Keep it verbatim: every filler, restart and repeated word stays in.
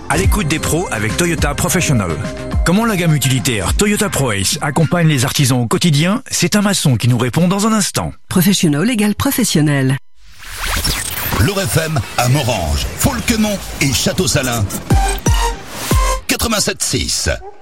À l'écoute des pros avec Toyota Professional. Comment la gamme utilitaire Toyota ProAce accompagne les artisans au quotidien? C'est un maçon qui nous répond dans un instant. Professional égale professionnel. L'O R F M à Morange, Folquemont et Château-Salin. quatre-vingt-sept six.